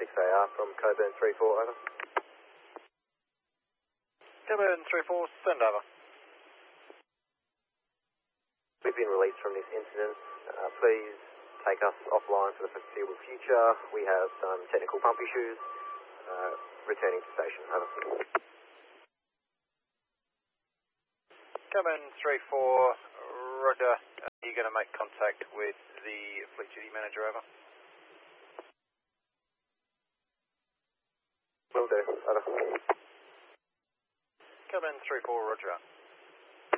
6AR from Coburn 34, over. Coburn 34, send over. We've been released from this incident. Please take us offline for the foreseeable future. We have some technical pump issues. Returning to station, over. Coburn 34, roger. Are you going to make contact with the fleet duty manager, over? Will do, over. Coburn 34, roger.